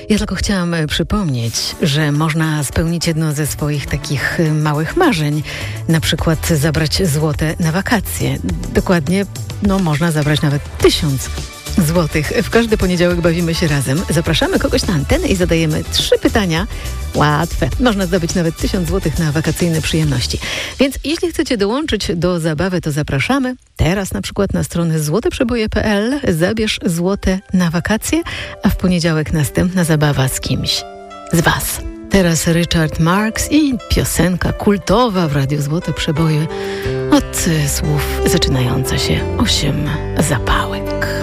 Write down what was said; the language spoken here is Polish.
Ja tylko chciałam przypomnieć, że można spełnić jedno ze swoich takich małych marzeń. Na przykład zabrać złote na wakacje. Dokładnie, można zabrać nawet 1000 złotych. W każdy poniedziałek bawimy się razem. Zapraszamy kogoś na antenę i zadajemy 3 pytania. Łatwe. Można zdobyć nawet 1000 złotych na wakacyjne przyjemności. Więc jeśli chcecie dołączyć do zabawy, to zapraszamy. Teraz na przykład na stronę złoteprzeboje.pl zabierz złote na wakacje, a w poniedziałek następna zabawa z kimś z Was. Teraz Richard Marx i piosenka kultowa w Radiu Złote Przeboje od słów zaczynająca się 8 zapałek.